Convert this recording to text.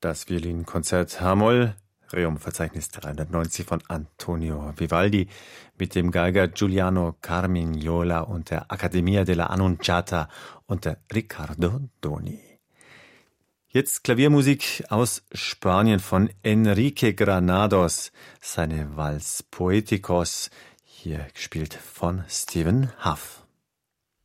Das Violinkonzert H-Moll, Rerum-Verzeichnis 390 von Antonio Vivaldi mit dem Geiger Giuliano Carmignola und der Accademia della Annunciata unter Riccardo Doni. Jetzt Klaviermusik aus Spanien von Enrique Granados, seine Vals Poeticos, hier gespielt von Stephen Huff.